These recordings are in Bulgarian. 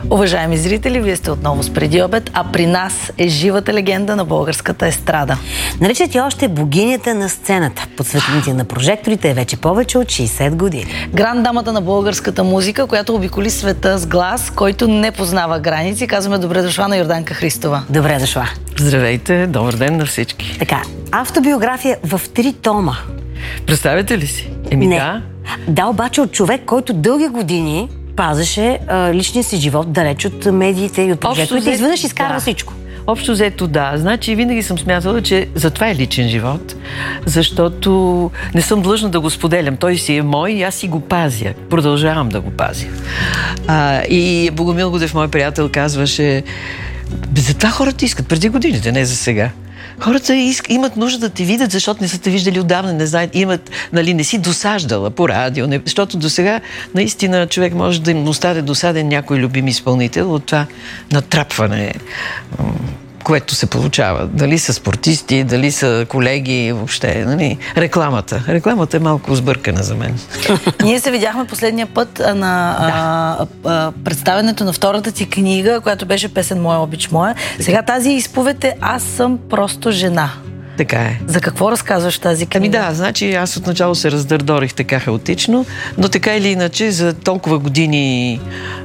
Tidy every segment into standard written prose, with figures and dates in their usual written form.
Уважаеми зрители, вие сте отново с Преди обед, а при нас е живата легенда на българската естрада. Наричат я още богинята на сцената. Под светлините на прожекторите е вече повече от 60 години. Гранд дамата на българската музика, която обиколи света с глас, който не познава граници. Казваме добре дошла на Йорданка Христова. Добре дошла. Здравейте, добър ден на всички. Така, автобиография в 3 тома. Представете ли си? Не. Да, обаче от човек, който дълги години пазеше личния си живот далеч от медиите и от прожекторите. Изведнъж изкарва всичко. Общо взето да. Значи винаги съм смятала, че затова е личен живот, защото не съм длъжна да го споделям. Той си е мой и аз си го пазя. Продължавам да го пазя. И Богомил Гудев, мой приятел, казваше: затова хората искат преди годините, не за сега. Хората имат нужда да те видят, защото не са те виждали отдавна, не знаят, имат, не си досаждала по радио, защото до сега наистина човек може да им остане досаден някой любим изпълнител от това натрапване, което се получава. Дали са спортисти, дали са колеги, въобще. Рекламата. Рекламата е малко сбъркана за мен. Ние се видяхме последния път на представянето на втората ти книга, която беше песен "Моя обич моя". Сега тази изповед е "Аз съм просто жена". Така е. За какво разказваш тази книга? Значи аз отначало се раздърдорих така хаотично, но така или иначе за толкова години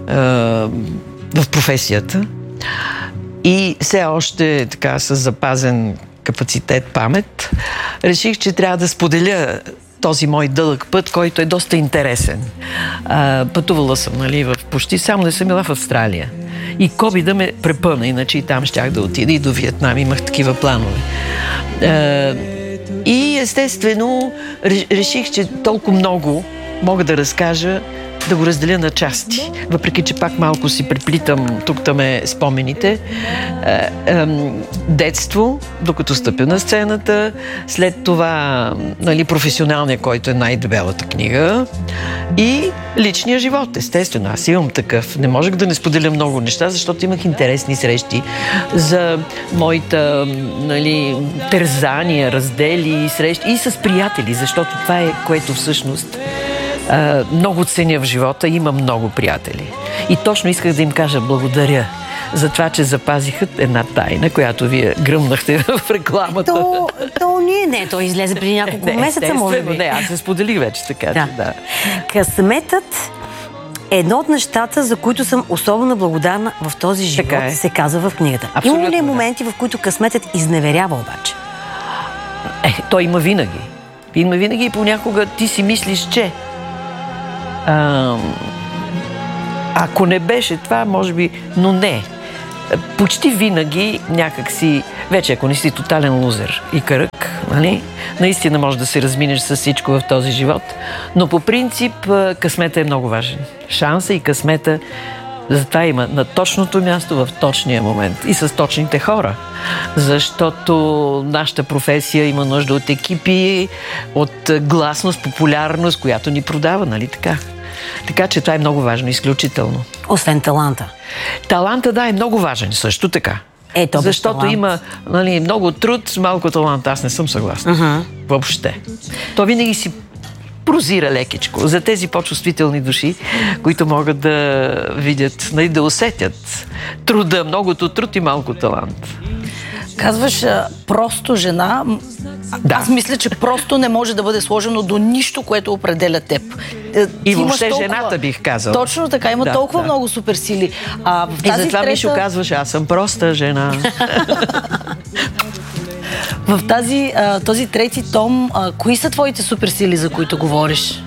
в професията и все още така с запазен капацитет, памет, реших, че трябва да споделя този мой дълъг път, който е доста интересен. Пътувала съм, в почти само не съм била в Австралия. И COVID да ме препъна, иначе и там щях да отида, и до Виетнам имах такива планове. И естествено реших, че толкова много мога да разкажа, да го разделя на части. Въпреки че пак малко си преплитам тук-там спомените. Детство, докато стъпя на сцената, след това професионалния, който е най-дебелата книга, и личния живот, естествено. Аз имам такъв. Не можех да не споделя много неща, защото имах интересни срещи за моите тързания, раздели, срещи и с приятели, защото това е, което всъщност много ценя в живота. Има много приятели. И точно исках да им кажа благодаря за това, че запазиха една тайна, която вие гръмнахте в рекламата. То излезе преди няколко месеца, може би. Не, аз се споделих вече, така че да. Късметът е едно от нещата, за които съм особено благодарна в този живот, се казва в книгата. Има ли моменти, в които късметът изневерява обаче? Той има винаги. Има винаги и понякога ти си мислиш, че ако не беше това, може би, но не. Почти винаги някакси, вече ако не си тотален лузер и кръг, наистина може да се разминеш с всичко в този живот, но по принцип късмета е много важен. Шанса и късмета затова има на точното място в точния момент и с точните хора. Защото нашата професия има нужда от екипи, от гласност, популярност, която ни продава, нали така? Така че това е много важно, изключително. Освен таланта. Таланта, да, е много важен също така. Защото има много труд с малко талант. Аз не съм съгласна. Въобще. То винаги си прозира лекичко за тези по-чувствителни души, които могат да видят, да усетят труда, многото труд и малко талант. Казваш просто жена. Да. Аз мисля, че просто не може да бъде сложено до нищо, което определя теб. И въобще жената, бих казал. Точно така, има толкова много суперсили. И затова Мишо казваше: аз съм проста жена. В този трети том, кои са твоите суперсили, за които говориш?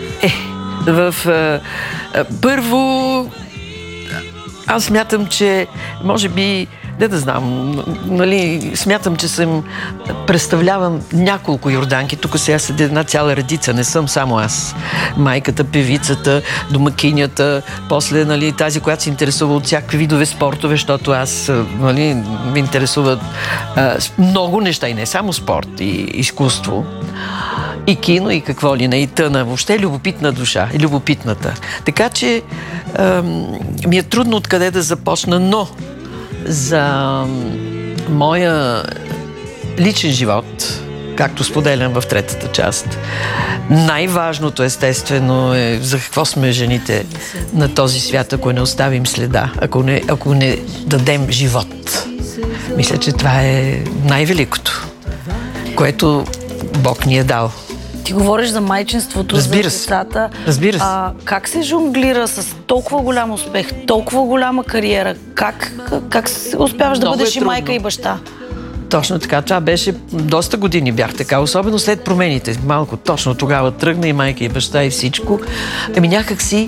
Първо, аз смятам, че може би, да знам, смятам, че представлявам няколко Йорданки. Тук сега седи една цяла редица, не съм само аз. Майката, певицата, домакинята, после тази, която се интересува от всякакви видове спортове, защото аз ме интересуват много неща, и не само спорт, и изкуство, и кино, и какво ли не, и тъна. Въобще любопитна душа, и любопитната. Така че ми е трудно откъде да започна, но за моя личен живот както споделям в третата част. Най-важното, естествено, е за какво сме жените на този свят, ако не оставим следа, ако не дадем живот. Мисля, че това е най-великото, което Бог ни е дал. Ти говориш за майчинството, за децата. Разбира се. Как се жонглира с толкова голям успех, толкова голяма кариера? Как успяваш да бъдеш и майка и баща? Точно така. Това беше доста години бях така, особено след промените. Малко точно тогава тръгна и майка и баща и всичко. Някак си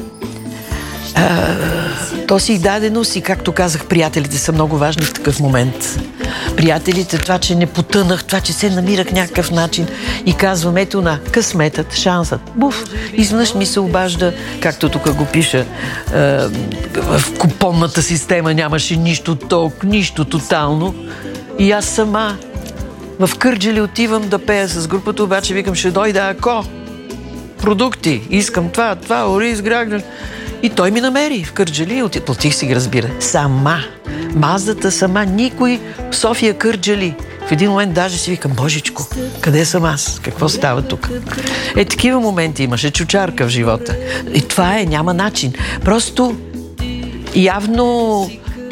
то си дадено си, както казах, приятелите са много важни в такъв момент. Приятелите, това, че не потънах, това, че се намирах някакъв начин и казвам, ето на късметът, шансът. Буф, изведнъж ми се обажда, както тук го пиша, в купонната система нямаше нищо толкова, нищо тотално. И аз сама в Кърджали отивам да пея с групата, обаче викам, ще дойда ако продукти, искам това, ориз, грагдан. И той ми намери в Кърджали, платих си ги, разбира. Сама. Маздата сама. Никой в София Кърджали. В един момент даже си викам, божичко, къде съм аз? Какво става тук? Такива моменти имаше, чучарка в живота. И това няма начин. Просто явно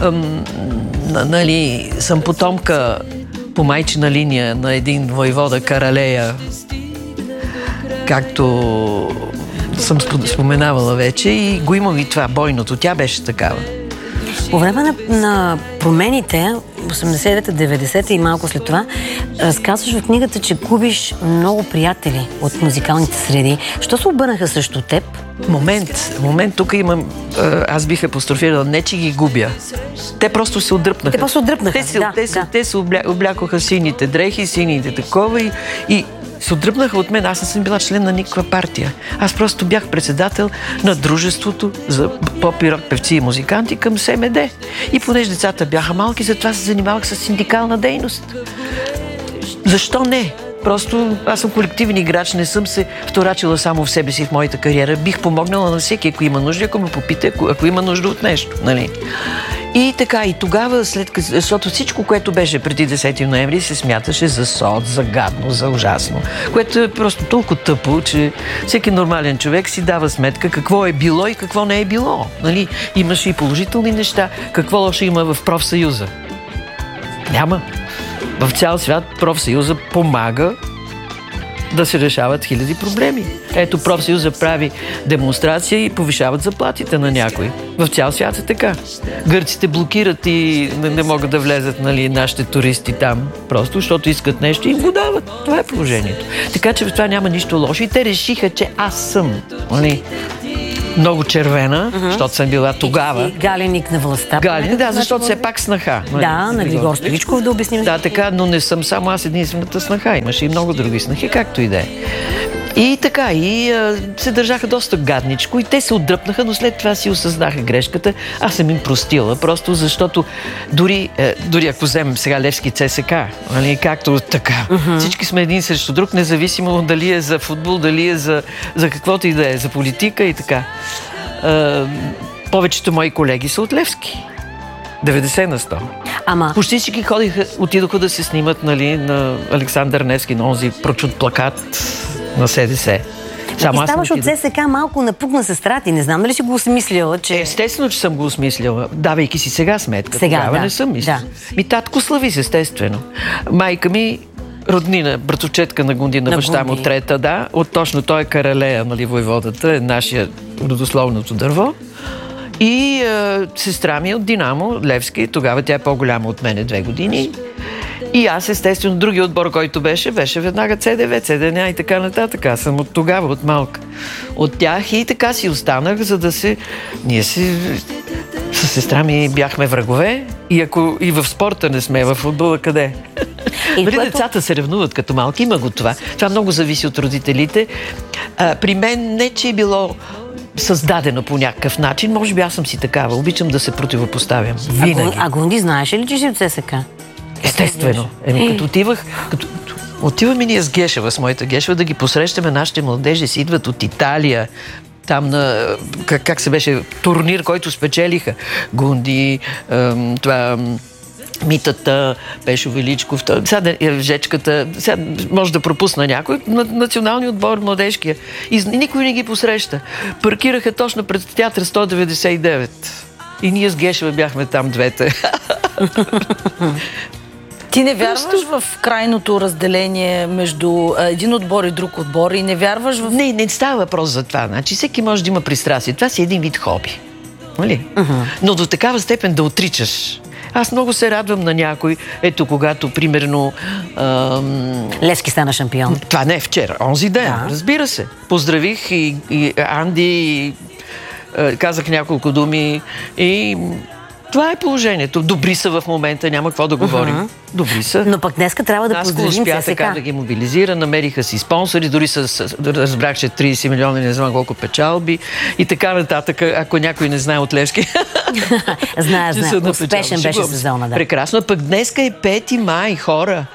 съм потомка по майчина линия на един войвода Каралея, както съм споменавала вече, и го имам и това, бойното. Тя беше такава. По време на промените, 80-та, 90-та и малко след това, разказваш в книгата, че губиш много приятели от музикалните среди. Що се обърнаха срещу теб? Момент, тук имам, аз бих апострофирала, не че ги губя. Те просто се отдръпнаха. Те просто отдръпнаха, Те се облякоха сините дрехи, сините такова и се отдръпнаха от мен. Аз не съм била член на никаква партия. Аз просто бях председател на Дружеството за поп и рок певци и музиканти към СМД. И понеже децата бяха малки, затова се занимавах с синдикална дейност. Защо не? Просто аз съм колективен играч, не съм се вторачила само в себе си в моята кариера. Бих помогнала на всеки, ако има нужда, ако ме попита, ако има нужда от нещо. Нали? И така, и тогава, защото всичко, което беше преди 10 ноември, се смяташе за сод, за гадно, за ужасно. Което е просто толкова тъпо, че всеки нормален човек си дава сметка какво е било и какво не е било. Нали? Имаше и положителни неща. Какво лошо има в профсъюза? Няма. В цял свят профсъюза помага да се решават хиляди проблеми. Ето, профсъюза прави демонстрация и повишават заплатите на някой. В цял свят е така. Гърците блокират и не могат да влезат, нали, нашите туристи там, просто защото искат нещо и им го дават. Това е положението. Така че в това няма нищо лошо и те решиха, че аз съм, нали, много червена, защото съм била тогава. И галеник на властта. Защото все пак снаха. Да, на Григор Стоичков, да обясним. Да, така, но не съм само аз единствената снаха. Имаше и много други снахи, както и да е. И така, се държаха доста гадничко и те се отдръпнаха, но след това си осъзнаха грешката. Аз съм им простила, просто защото дори ако вземем сега Левски ЦСК, нали, както така, всички сме един срещу друг, независимо дали е за футбол, дали е за каквото и да е, за политика и така. Повечето мои колеги са от Левски. 90 на 100. Почти всички отидоха да се снимат, нали, на Александър Невски, на онзи прочут плакат на СДС. Ти ставаш от ССК малко напукна сестра ти. Не знам дали си го осмислила, че... Естествено, че съм го осмислила, давайки си сега сметка. Тогава не съм мислила. Татко Славис, естествено. Майка ми роднина, братовчетка на Гундина, баща му трета, да. Точно той е Каралея, нали, войводата, е нашия родословното дърво. И сестра ми от Динамо, Левски, тогава тя е по-голяма от мене 2 години. И аз, естествено, другия отбор, който беше веднага ЦДВ, ЦДНА и така нататък. Аз съм от тогава, от малка. От тях и така си останах, за да се... Ние си... С сестра ми бяхме врагове и в спорта не сме, в футбола къде? Децата се ревнуват като малки, има го това. Това много зависи от родителите. При мен не, че е било създадено по някакъв начин. Може би аз съм си такава. Обичам да се противопоставям. Винаги. А Гунди знаеш ли, че си от ССК? Естествено. Като отиваме ние с Гешева, с моята Гешева, да ги посрещаме, нашите младежи си идват от Италия, там на, как се беше, турнир, който спечелиха. Гунди, Митата, Пешо Величков, сега Жечката, сега може да пропусна някой, националния отбор, младежкия. И никой не ги посреща. Паркираха точно пред театър 199. И ние с Гешева бяхме там двете. Ти не вярваш в крайното разделение между един отбор и друг отбор и не вярваш в... Не става въпрос за това. Значи всеки може да има пристрастие. Това си един вид хоби. Нали? Но до такава степен да отричаш. Аз много се радвам на някой. Ето, когато, примерно... Левски стана шампион. Това не е вчера, онзи ден, да. Разбира се. Поздравих и Анди, и казах няколко думи и... Това е положението. Добри са в момента, няма какво да говорим. Добри са. Но пък днеска трябва да поздравим успя така да ги мобилизира, намериха си спонсори, дори разбрах, че 30 милиона, не знам колко печалби и така нататък, ако някой не знае от Левски. Знае. Успешен беше сезона, да. Прекрасно. Пък днеска е 5 май, хора.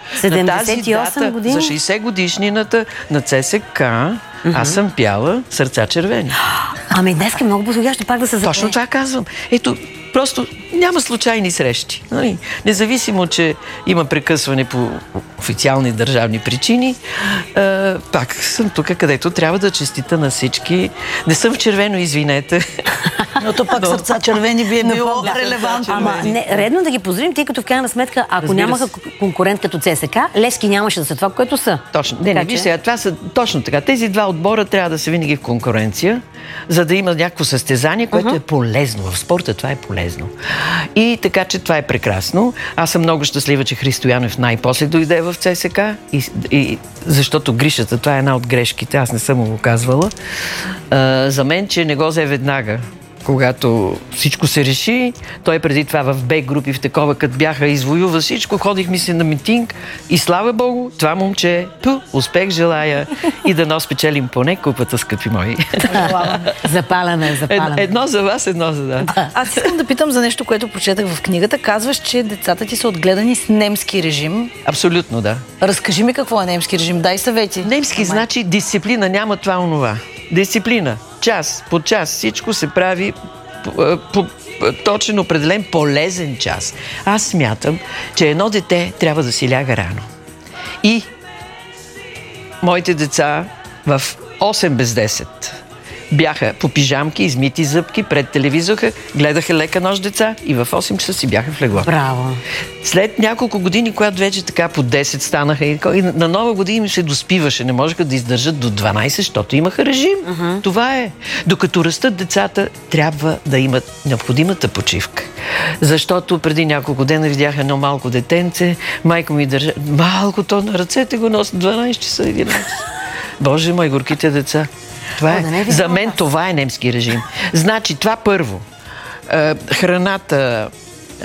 78 години. За 60 годишнината на ЦСК аз съм пяла Сърца червени. Ами днеска много подходящо пак да се запее. Точно това казвам. Ето, просто няма случайни срещи. Нали? Независимо, че има прекъсване по официални държавни причини, пак съм тук, където трябва да честита на всички. Не съм в червено, извинете. Но то пак Сърца червени би е било релевантно. Ама редно да ги поздравим, тъй като в крайна сметка, ако нямаха конкурент като ЦСК, Левски нямаше да са това, което са. Точно. Не, виж сега, това са точно така. Тези два отбора трябва да са винаги в конкуренция, за да има някакво състезание, което е полезно. В спорта това е полезно. И така, че това е прекрасно. Аз съм много щастлива, че Христо Янев най-после дойде в ЦСК, и защото гришата, това е една от грешките, аз не съм го казвала. За мен, че не го взе веднага. Когато всичко се реши, той преди това в Б групи, в такова, като бяха извоюва всичко, ходихме се на митинг и слава Богу, това момче, успех желая и да спечелим поне купата, скъпи мои. Запалена. Едно за вас, едно за да. Аз искам да питам за нещо, което прочетах в книгата. Казваш, че децата ти са отгледани с немски режим. Абсолютно, да. Разкажи ми какво е немски режим, дай съвети. Немски значи дисциплина, няма това онова. Дисциплина. Час по час всичко се прави по точен определен полезен час. Аз смятам, че едно дете трябва да си ляга рано. И моите деца в 8 без 10 бяха по пижамки, измити зъбки, пред телевизора, гледаха Лека нощ деца и в 8 часа си бяха в легло. Браво! След няколко години, когато вече така по 10 станаха и на нова година им се доспиваше, не можеха да издържат до 12, защото имаха режим. Това е. Докато растат децата, трябва да имат необходимата почивка. Защото преди няколко дена видях едно малко детенце, майка ми държа малкото на ръцете го носи 12 часа 11. Боже мой, горките деца. Това е. За мен това е немски режим. Значи, това първо. Храната.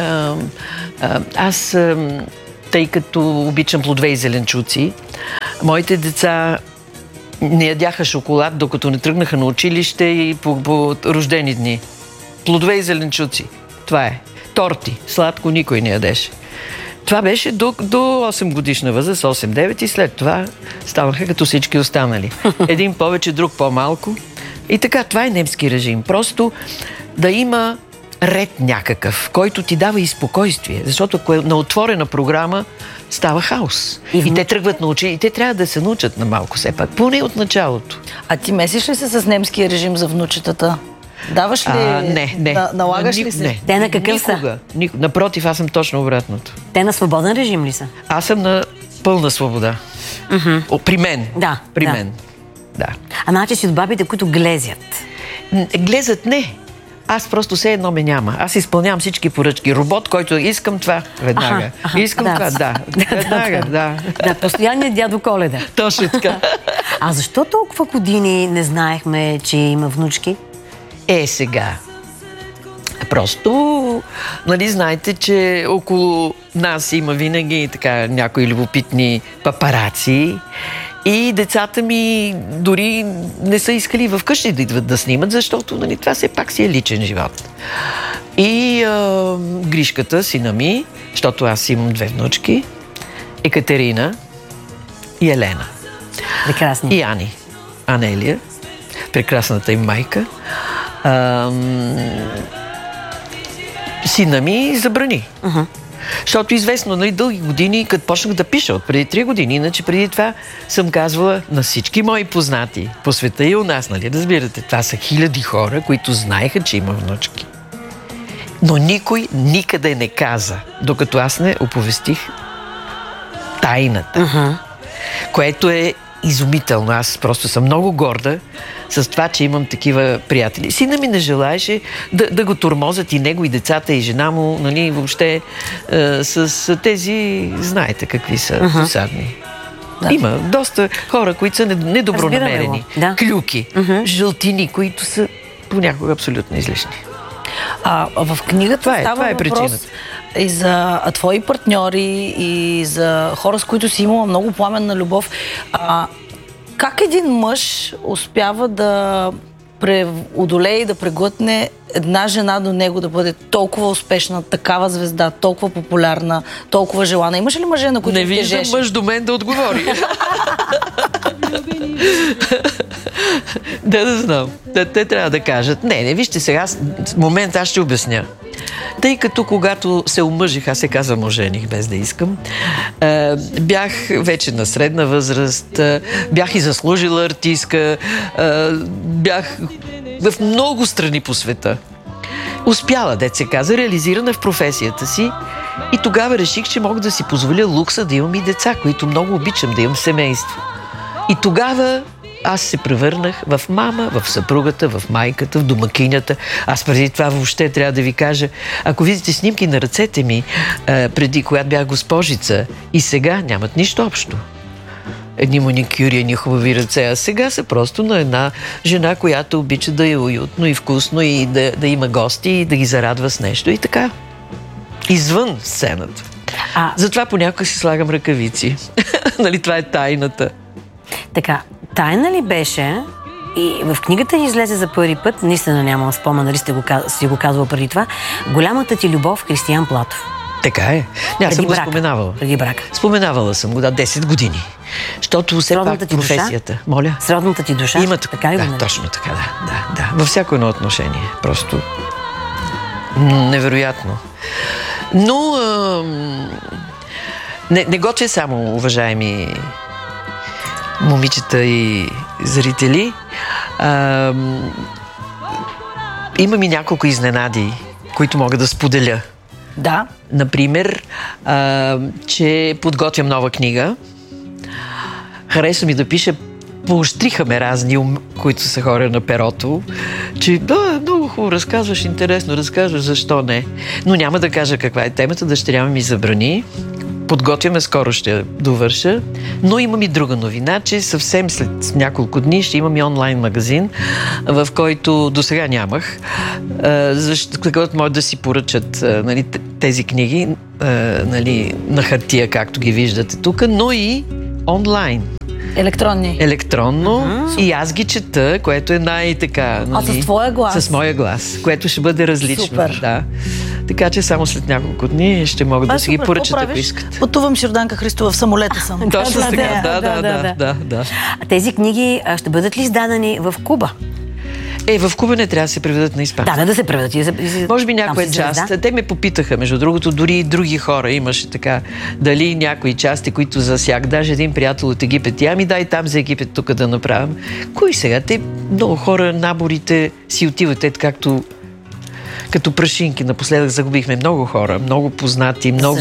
Аз, тъй като обичам плодове и зеленчуци, моите деца не ядяха шоколад, докато не тръгнаха на училище и по рождени дни. Плодове и зеленчуци. Това е. Торти. Сладко никой не ядеше. Това беше до 8 годишна възраст, 8-9 и след това ставаха като всички останали. Един повече, друг по-малко. И така, това е немски режим. Просто да има ред някакъв, който ти дава и спокойствие. Защото ако е на отворена програма, става хаос. И те тръгват на учи, и те трябва да се научат на малко все пак. Поне от началото. А ти месиш ли се с немския режим за внучетата? Даваш ли? Не. Налагаш ли се? Не. Те на какъв са? Напротив, аз съм точно обратното. Те на свободен режим ли са? Аз съм на пълна свобода. При мен. Да. При мен. Да. А значи си от бабите, които глезят? Глезат не. Аз просто все едно ме няма. Аз изпълнявам всички поръчки. Робот, който искам това, веднага. Искам това, да. Веднага, да. Да, постоянният дядо Коледа. Точно така. А защо толкова години не знаехме, че има внучки? Сега. Просто, нали, знаете, че около нас има винаги така някои любопитни папараци и децата ми дори не са искали в къщи да идват да снимат, защото, нали, това все пак си е личен живот. И Гришката, сина ми, защото аз имам 2 внучки, Екатерина и Елена. Прекрасни. И Ани. Анелия, прекрасната им майка. Сина ми забрани. Защото известно, нали, дълги години, като почнах да пиша от преди 3 години, иначе преди това съм казвала на всички мои познати по света и у нас, нали, разбирате, това са хиляди хора, които знаеха, че има внучки. Но никой никъде не каза, докато аз не оповестих тайната. Което е изумително. Аз просто съм много горда с това, че имам такива приятели. Сина ми не желаеше да го тормозят и него, и децата, и жена му, нали, въобще с тези, знаете какви са, досадни. Да. Има доста хора, които са недобронамерени. Да. Клюки, жълтини, които са понякога абсолютно излишни. В книгата става въпрос и за твои партньори, и за хора, с които си имала много пламенна любов. Как един мъж успява да преодолее и да преглътне една жена до него, да бъде толкова успешна, такава звезда, толкова популярна, толкова желана? Имаш ли мъже, на които не виждам мъж до мен да отговори? Да знам. Те трябва да кажат. Не, вижте сега, в момента аз ще обясня. Тъй като когато се омъжих, аз се казвам ожених, без да искам, бях вече на средна възраст, бях и заслужила артистка, бях в много страни по света. Успяла, дет се каза, реализирана в професията си, и тогава реших, че мога да си позволя лукса да имам и деца, които много обичам, да имам семейство. И тогава аз се превърнах в мама, в съпругата, в майката, в домакинята. Аз преди това въобще трябва да ви кажа, ако видите снимки на ръцете ми, преди когато бях госпожица, и сега нямат нищо общо. Едни маникюри, едни хубави ръце, а сега са просто на една жена, която обича да е уютно и вкусно и да има гости и да ги зарадва с нещо и така. Извън сцената. Затова понякога си слагам ръкавици. Нали, това е тайната. Така, тайна ли беше, и в книгата ни излезе за първи път, наистина нямам спомен, нали си го казвал преди това, голямата ти любов Кристиян Платов. Така е. Аз съм го споменавала. Преди брака. Споменавала съм го, 10 години. Защото все пак професията. Моля? Сродната ти душа? Има така ли? Да, точно така, да. Във всяко едно отношение. Просто невероятно. Но не готвя само, уважаеми момичета и зрители. Имам и няколко изненади, които мога да споделя. Да. Например, че подготвям нова книга. Харесва ми да пиша, поощриха ме разни, които са хора на перото, че много хубаво разказваш, интересно разказваш, защо не. Но няма да кажа каква е темата, дъщеря ми забрани. Подготвяме, скоро ще довърша, но имам и друга новина, че съвсем след няколко дни ще имам и онлайн магазин, в който досега нямах, защото могат да си поръчат, нали, тези книги, нали, на хартия, както ги виждате тук, но и онлайн. Електронно. И аз ги чета, което е най-така. Нали, с твоя глас? С моя глас, което ще бъде различно. Супер. Да. Така че само след няколко дни ще могат да си ги поръчат, ако искат. Пътувам с Йорданка Христова, в самолета съм. Точно така, да. А тези книги ще бъдат ли издадени в Куба? В Куба не трябва да се преведат на испански. Да се преведат. Може би някоя част. Те ме попитаха, между другото, дори и други хора имаше така, дали някои части, които засяг. Даже един приятел от Египет. Дай там за Египет тук да направим. Кой сега? Те много хора, наборите си отиват, както като прашинки. Напоследък загубихме много хора, много познати, много...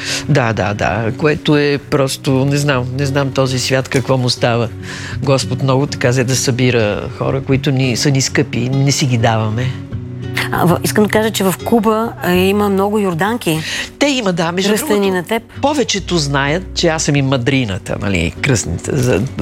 Да. Което е просто... Не знам този свят какво му става. Господ много така взе да събира хора, които са ни скъпи, не си ги даваме. Искам да кажа, че в Куба има много йорданки. Те има, да. Между кръстени на теб. Повечето знаят, че аз съм и мадрината, нали, кръстните.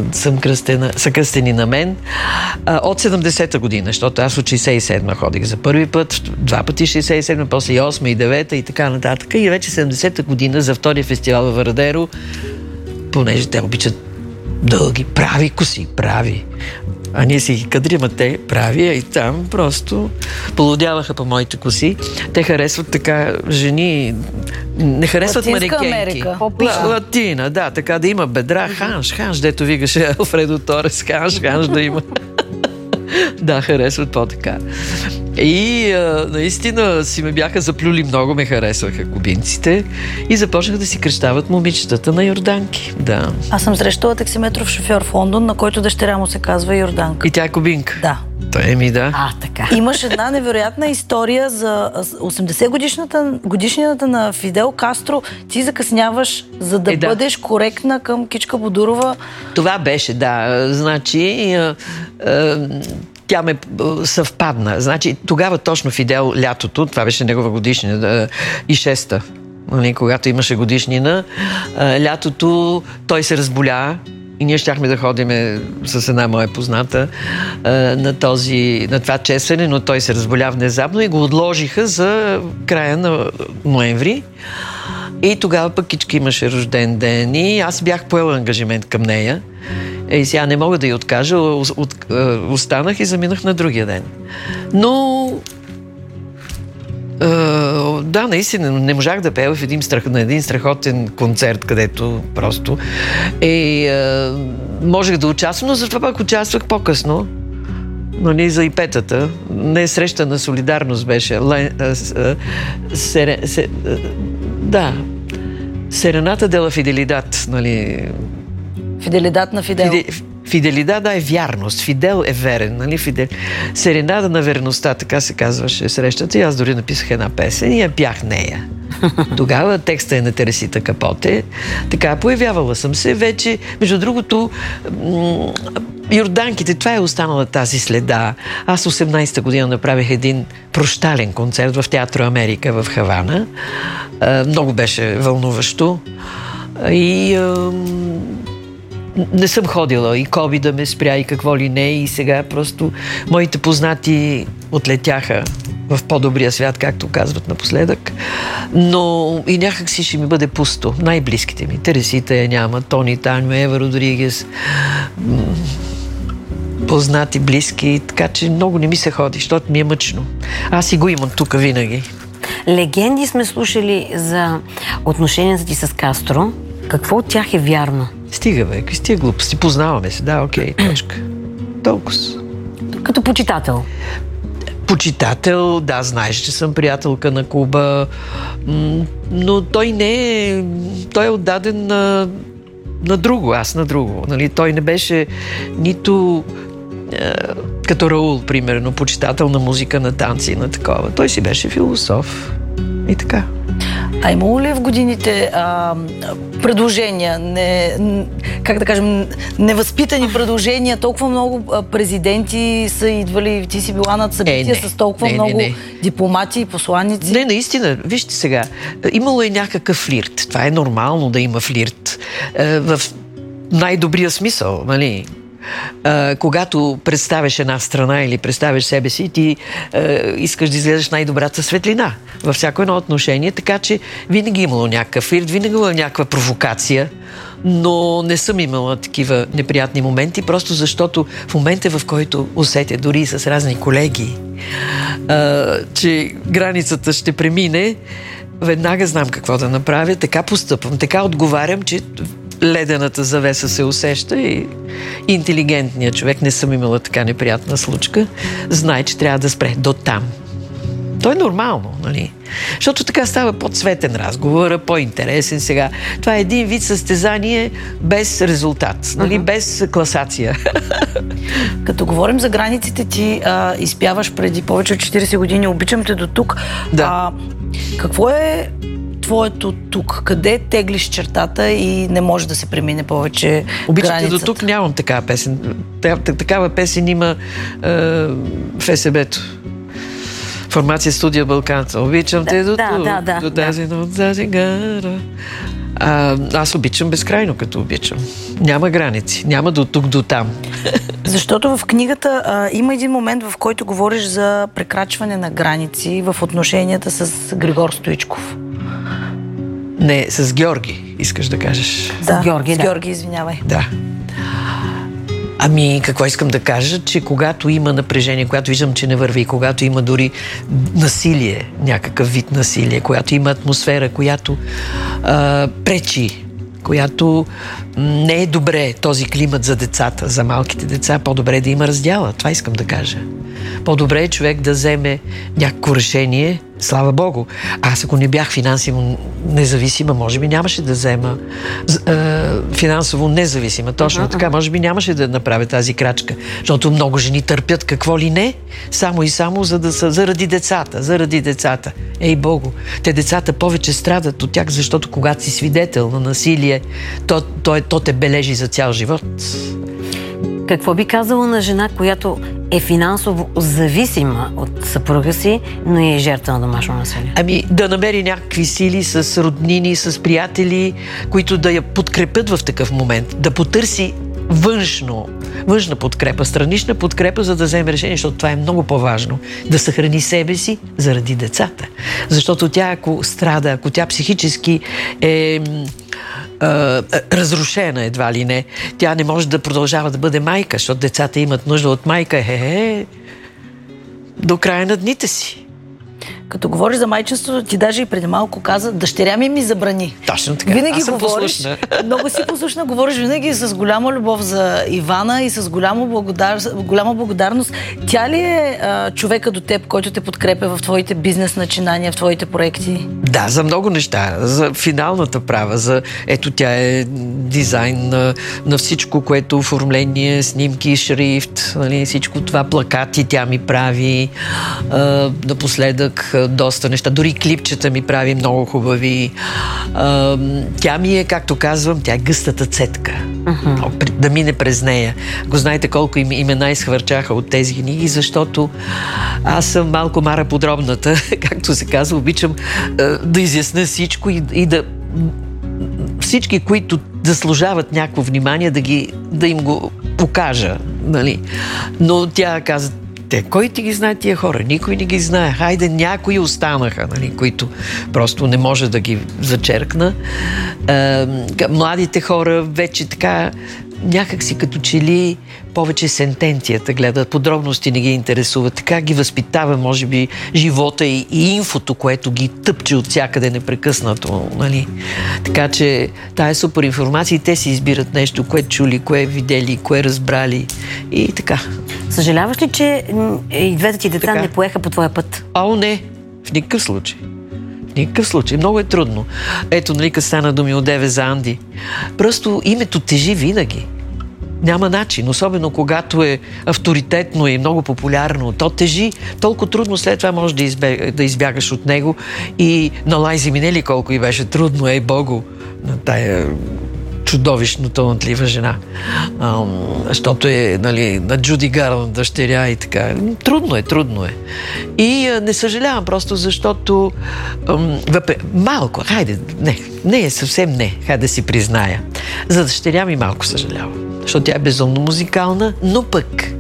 Са кръстени на мен. От 70-та година, защото аз от 67-та ходих за първи път, 2 пъти 67-та, после и 8-та и 9-та и така нататък. И вече 70-та година за втория фестивал в Варадеро, понеже те обичат дълги, прави коси, прави. А ние си ги кадрим, те прави, и там просто полудяваха по моите коси. Те харесват така жени, не харесват манекенки. Латина, да, така да има бедра, ханш, дето викаше Алфредо Торес, ханш да има. Да, харесват по-така. И наистина си ме бяха заплюли много, ме харесваха кубинците и започнах да си кръщават момичетата на Йорданки. Да. Аз съм срещала таксиметров шофьор в Лондон, на който дъщеря му се казва Йорданка. И тя е кубинка? Да. Да. Така. Имаш една невероятна история за 80-годишнината на Фидел Кастро. Ти закъсняваш, за да бъдеш коректна към Кичка Бодурова. Това беше, да. Значи, тя ме съвпадна. Значи, тогава точно Фидел лятото, това беше негова годишнина, и 6-та, когато имаше годишнина, лятото той се разболя. И ние щяхме да ходиме с една моя позната на това честване, но той се разболя внезапно и го отложиха за края на ноември. И тогава пък Кичка имаше рожден ден и аз бях поела ангажимент към нея. И сега не мога да й откажа, останах и заминах на другия ден. Но да, наистина, не можах да пея на един страхотен концерт, където просто можех да участвам, но затова пак участвах по-късно. За ипетата. Не среща на солидарност беше. Серената дела Фиделидад. Фиделидад на Фидел. Фиделидад, е вярност. Фидел е верен. Серенада на верността, така се казваше срещата. И аз дори написах една песен и я пях нея. Тогава текста е на Тересита Капоте. Така, появявала съм се вече. Между другото, Йорданките, това е останала тази следа. Аз 18-та година направих един прощален концерт в Театро Америка в Хавана. Много беше вълнуващо. И не съм ходила и COVID да ме спря и какво ли не. И сега просто моите познати отлетяха в по-добрия свят, както казват напоследък. Но и някак си ще ми бъде пусто. Най-близките ми. Тересита я няма, Тони Таньо, Ева Родригес, познати, близки. Така че много не ми се ходи, защото ми е мъчно. Аз си го имам тук винаги. Легенди сме слушали за отношенията ти с Кастро. Какво от тях е вярно? Стига, бе, какви стига глупости. Познаваме се, да, окей, точка. Толкова. Като почитател? Почитател, да, знаеш, че съм приятелка на Куба, но той не е... Той е отдаден на друго, аз на друго. Той не беше нито като Раул, примерно, почитател на музика, на танци, на такова. Той си беше философ. И така. А имало ли в годините предложения, как да кажем, невъзпитани предложения, толкова много президенти са идвали, ти си била над събития с толкова много дипломати и посланици? Не, наистина, вижте сега, имало е някакъв флирт. Това е нормално да има флирт. В най-добрия смисъл, нали? Когато представяш една страна или представяш себе си, ти искаш да изглеждаш най-добрата светлина във всяко едно отношение, така че винаги имало някакъв флирт, винаги имало някаква провокация, но не съм имала такива неприятни моменти, просто защото в момента, в който усетя дори с разни колеги, че границата ще премине, веднага знам какво да направя, така постъпвам, така отговарям, че ледената завеса се усеща и интелигентният човек, не съм имала така неприятна случка, знае, че трябва да спре до там. То е нормално, нали? Защото така става по-цветен разговор, по-интересен сега. Това е един вид състезание без резултат, нали? Без класация. Като говорим за границите, ти изпяваш преди повече от 40 години "Обичам те до тук". Да. Какво е твоето тук? Къде теглиш чертата и не може да се премине повече границата? "Обичам те до тук" нямам такава песен. Такава песен има в СБ-то. Формация "Студия Балканца". "Обичам те до тук, до тази гара". Аз обичам безкрайно, като обичам. Няма граници, няма до тук, до там. Защото в книгата има един момент, в който говориш за прекрачване на граници в отношенията с Григор Стоичков. Не, с Георги, искаш да кажеш. Да, с Георги, извинявай. Да. Какво искам да кажа, че когато има напрежение, когато виждам, че не върви, когато има дори насилие, някакъв вид насилие, когато има атмосфера, която пречи която не е добре този климат за децата, за малките деца. По-добре е да има раздяла. Това искам да кажа. По-добре е човек да вземе някакво решение, слава Богу. Аз ако не бях финансово независима, може би нямаше да взема финансово независима. Точно така, може би нямаше да направя тази крачка. Защото много жени търпят какво ли не, само и само заради децата. Ей Богу, те децата повече страдат от тях, защото когато си свидетел на насилие, то те бележи за цял живот. Какво би казала на жена, която е финансово зависима от съпруга си, но е жертва на домашно насилие? Ами да намери някакви сили с роднини, с приятели, които да я подкрепят в такъв момент, да потърси външна подкрепа, странична подкрепа, за да вземе решение, защото това е много по-важно. Да съхрани себе си заради децата. Защото тя, ако страда, ако тя психически е разрушена едва ли не, тя не може да продължава да бъде майка, защото децата имат нужда от майка до края на дните си. Като говориш за майчинството, ти даже и преди малко каза, дъщеря ми забрани. Точно така. Винаги аз съм говориш, послушна. много си послушна, говориш винаги с голяма любов за Ивана и с голяма благодарност. Тя ли е човека до теб, който те подкрепя в твоите бизнес начинания, в твоите проекти? Да, за много неща. За финалната права, ето тя е дизайн на всичко, което оформление, снимки, шрифт, нали, всичко това, плакати тя ми прави, напоследък доста неща. Дори клипчета ми прави много хубави. Тя ми е, както казвам, тя е гъстата цетка. Да мине през нея. Го знаете колко имена изхвърчаха от тези книги, защото аз съм малко Мара подробната, както се казва, обичам да изясня всичко и да всички, които заслужават някакво внимание, да им го покажа. Нали? Но тя каза, кой ти ги знае тия хора? Никой не ги знае. Хайде, някои останаха, нали, които просто не може да ги зачеркна. Младите хора вече така някак си като че ли повече сентенцията гледат, подробности не ги интересуват. Така ги възпитава, може би, живота и инфото, което ги тъпче от всякъде непрекъснато. Нали? Така че тая супер информация и те си избират нещо, кое чули, кое видели, кое разбрали и така. Съжаляваш ли, че и двете ти деца не поеха по твоя път? Не, в никакъв случай. В никакъв случай. Много е трудно. Ето, нали, като стана думи одеве за Анди. Просто името тежи винаги. Няма начин. Особено когато е авторитетно и много популярно. То тежи. Толкова трудно след това можеш да избягаш от него. И на Лайзи Минели колко и беше трудно, ей Богу, на тая чудовищно талантлива жена. Защото е, нали, на Джуди Гарланд дъщеря и така. Трудно е. И не съжалявам просто, защото малко, съвсем не, хайде да си призная. За дъщеря ми малко съжалявам. Защото тя е безумно музикална, но пък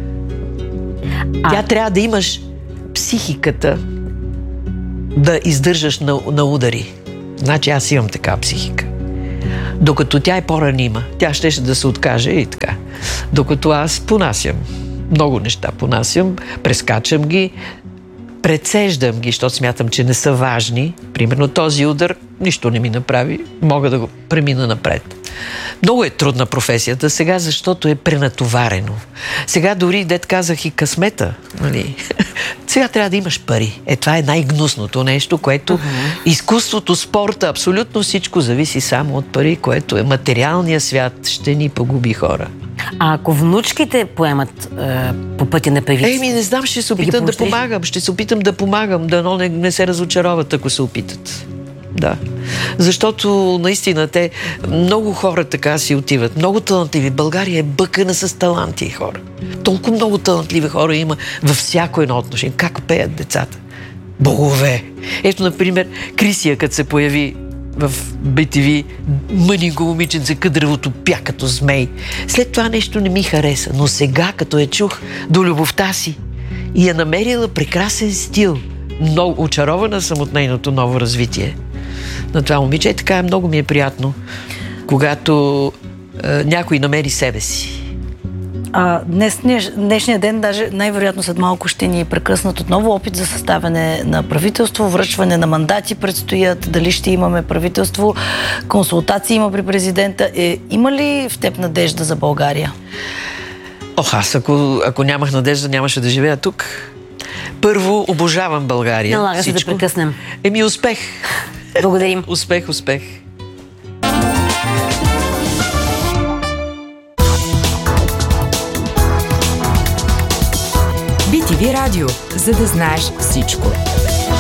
тя трябва да имаш психиката да издържаш на удари. Значи аз имам такава психика. Докато тя е по-ранима, тя щеше да се откаже и така. Докато аз понасям. Много неща понасям, прескачам ги, прецеждам ги, защото смятам, че не са важни. Примерно този удар нищо не ми направи, мога да го премина напред. Много е трудна професията сега, защото е пренатоварено. Сега дори, дет казах, и късмета. Нали? Сега трябва да имаш пари. Това е най-гнусното нещо, което изкуството, спорта, абсолютно всичко зависи само от пари, което е материалният свят, ще ни погуби хора. А ако внучките поемат по пътя на певиците? Не знам, ще се опитам да помагам. Ще се опитам да помагам, дано не се разочароват, ако се опитат. Да. Защото наистина много хора така си отиват. Много талантливи. България е бъкана с таланти хора. Толкова много талантливи хора има във всяко едно отношение. Как пеят децата? Богове! Ето, например, Крисия, като се появи в BTV, мънинко момиченце, къдравото пя като змей. След това нещо не ми хареса, но сега, като я чух до любовта си и я намерила прекрасен стил, много очарована съм от нейното ново развитие на това момиче. Така много ми е приятно, когато някой намери себе си. Днешния ден, даже най-вероятно след малко ще ни прекъснат отново опит за съставяне на правителство, връчване на мандати предстоят, дали ще имаме правителство, консултации има при президента. Има ли в теб надежда за България? Аз ако нямах надежда, нямаше да живея тук. Първо, обожавам България. Налага се да прекъснем. Успех! Благодарим. Успех! BTV Радио, за да знаеш всичко.